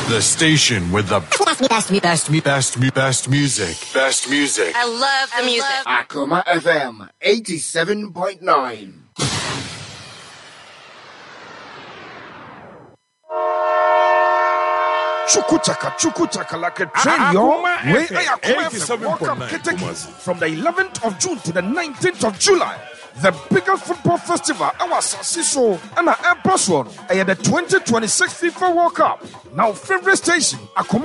The station with the best music. Best music. I love the music. Akoma FM 87.9. Chukuchaka like a train, yo. Way Akoma FM welcome Kiteki from the 11th of June to the 19th of July. The biggest football festival, our Sasiso, and our Empress one, the 2026 FIFA World Cup. Now, favorite station, Akoma.